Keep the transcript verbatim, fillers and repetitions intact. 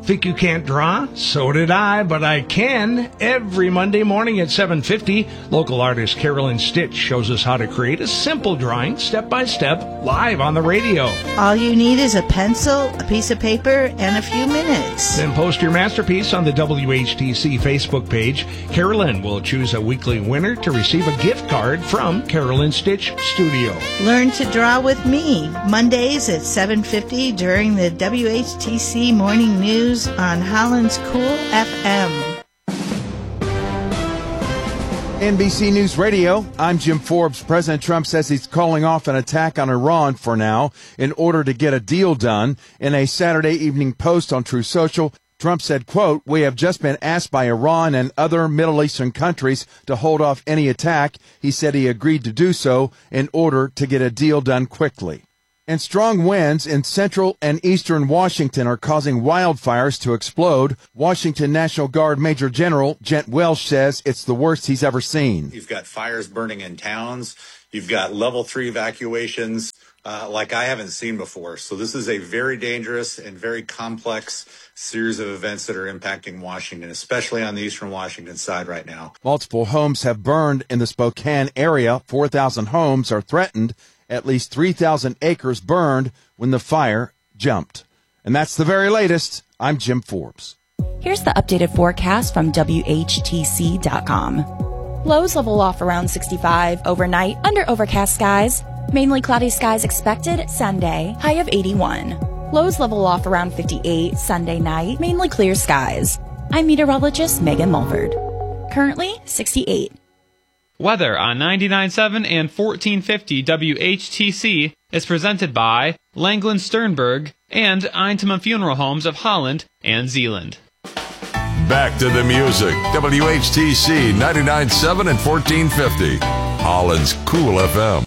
Think you can't draw? So did I, but I can. Every Monday morning at seven fifty, local artist Carolyn Stitch shows us how to create a simple drawing, step by step, live on the radio. All you need is a pencil, a piece of paper, and a few minutes. Then post your masterpiece on the W H T C Facebook page. Carolyn will choose a weekly winner to receive a gift card from Carolyn Stitch Studio. Learn to draw with me, Mondays at seven fifty during the W H T C Morning News on Holland's Cool F M. N B C News Radio, I'm Jim Forbes. President Trump says he's calling off an attack on Iran for now in order to get a deal done. In a Saturday evening post on Truth Social, Trump said, quote, "We have just been asked by Iran and other Middle Eastern countries to hold off any attack." He said he agreed to do so in order to get a deal done quickly. And strong winds in central and eastern Washington are causing wildfires to explode. Washington National Guard Major General Gent Welsh says it's the worst he's ever seen. You've got fires burning in towns. You've got level three evacuations uh, like I haven't seen before. So this is a very dangerous and very complex series of events that are impacting Washington, especially on the eastern Washington side right now. Multiple homes have burned in the Spokane area. four thousand homes are threatened. At least three thousand acres burned when the fire jumped. And that's the very latest. I'm Jim Forbes. Here's the updated forecast from W H T C dot com. Lows level off around sixty-five overnight under overcast skies. Mainly cloudy skies expected Sunday, high of eighty-one. Lows level off around fifty-eight Sunday night, mainly clear skies. I'm meteorologist Megan Mulford. Currently sixty-eight. Weather on ninety-nine point seven and fourteen fifty W H T C is presented by Langland Sternberg and Eintema Funeral Homes of Holland and Zeeland. Back to the music. W H T C ninety-nine point seven and fourteen fifty. Holland's Cool F M.